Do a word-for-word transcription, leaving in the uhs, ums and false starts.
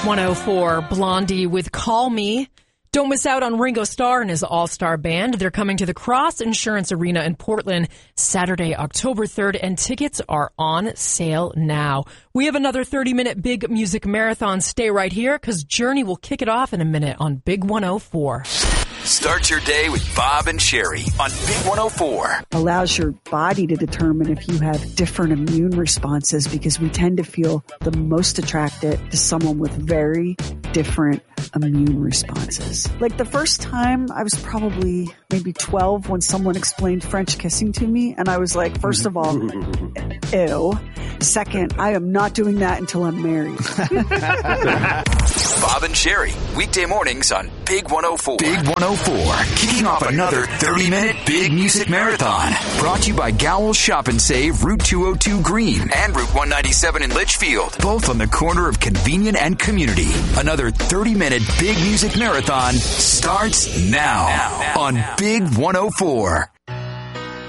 one oh four, Blondie with Call Me. Don't miss out on Ringo Starr and his all-star band. They're coming to the Cross Insurance Arena in Portland Saturday, October third, and tickets are on sale now. We have another thirty-minute Big Music Marathon. Stay right here because Journey will kick it off in a minute on Big one oh four. Start your day with Bob and Sherry on Big one oh four. Allows your body to determine if you have different immune responses because we tend to feel the most attracted to someone with very different immune responses. Like the first time I was probably maybe twelve when someone explained French kissing to me, and I was like, first of all, ew. Second, I am not doing that until I'm married. Bob and Sherry, weekday mornings on Big one oh four. Big one oh four, kicking off another thirty-minute Big Music Marathon. Brought to you by Gowell Shop and Save, Route two oh two Green and Route one ninety-seven in Litchfield. Both on the corner of convenient and community. Another thirty-minute Big Music Marathon starts now, now, now on now. Big one oh four.